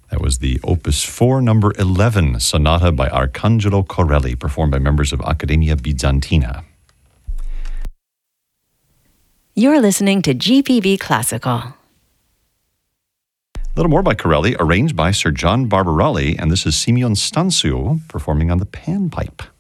That was the Opus 4, number 11, Sonata by Arcangelo Corelli, performed by members of Accademia Bizantina. You're listening to GPB Classical. A little more by Corelli, arranged by Sir John Barbarelli, and this is Simeon Stancio performing on the panpipe.